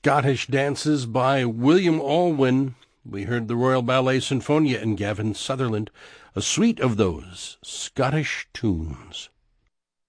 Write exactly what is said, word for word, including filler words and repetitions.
Scottish dances by William Alwyn. We heard the Royal Ballet Sinfonia and Gavin Sutherland, a suite of those Scottish tunes.